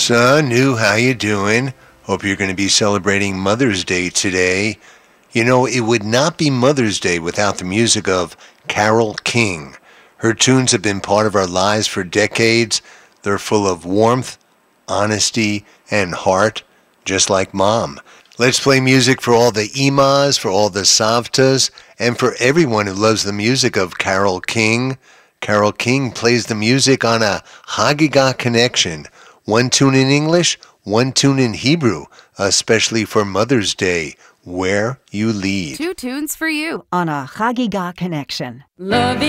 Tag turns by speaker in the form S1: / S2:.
S1: Son, how you doing? Hope you're going to be celebrating Mother's Day today. You know, it would not be Mother's Day without the music of Carole King. Her tunes have been part of our lives for decades. They're full of warmth, honesty, and heart, just like Mom. Let's play music for all the Imas, for all the Savtas, and for everyone who loves the music of Carole King. Carole King plays the music on a Hagiga connection. One tune in English, one tune in Hebrew, especially for Mother's Day, Where You Lead.
S2: Two tunes for you on a Chagiga connection.
S3: Loving